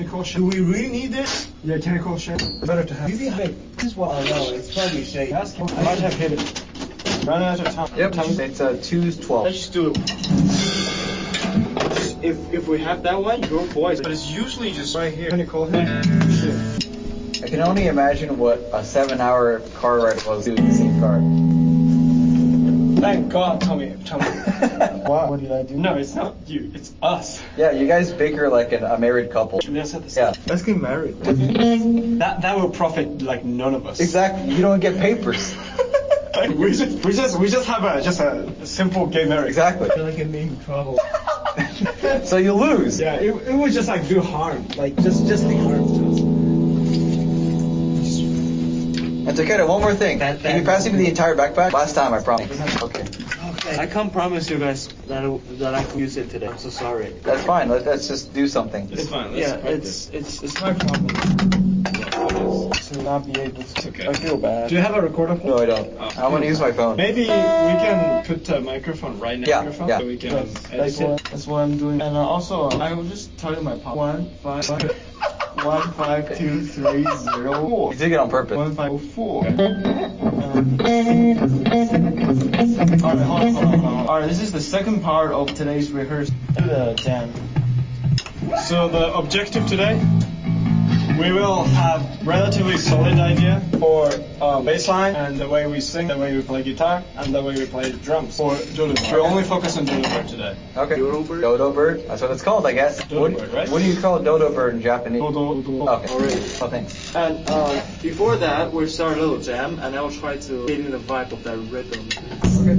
technical shit. Do we really need this? Yeah, technical shit. Better to have. This is what I know. It's probably shake. I might have hit it. Run out of time. Yep, it's 2:12. Let's just do it. If we have that one, go for it. But it's usually just right here. Technical hit. Shit. I can only imagine what a 7-hour car ride was in the same car. Thank God, Tommy. What did I do? No, it's not you. It's us. Yeah, you guys bicker like a married couple. Let's have the same. Yeah, Let's get married. That will profit like none of us. exactly. You don't get papers. we just have a simple gay marriage. Exactly. I feel like I'm in trouble. So you lose. Yeah, it would just like do harm. Like just the harm to us. And Takeda, one more thing. Can you pass me the entire backpack? Last time, I promise. Okay. I can't promise you guys that I can use it today. I'm so sorry. That's fine. Let's just do something. It's fine. It's my problem. To not be able to. Okay. I feel bad. Do you have a recorder? No, I don't. I want to use my phone. Maybe we can put a microphone right next to Yeah, the microphone yeah. so we can edit it. That's what I'm doing. And also, I will just tell you my pop. 15230. You did it on purpose. 1504. Alright, hold on. Alright, this is the second part of today's rehearsal. Do the jam. So the objective today, we will have relatively solid idea for bass line and the way we sing, the way we play guitar, and the way we play drums. For Dodo Bird. We'll only focus on Dodo Bird today. Okay. Dodo bird? Dodo bird. That's what it's called, I guess. Dodo bird, right? What do you call a dodo bird in Japanese? Dodo. Okay. Already. Oh, thanks. And before that, we'll start a little jam, and I'll try to get in the vibe of that rhythm. Okay.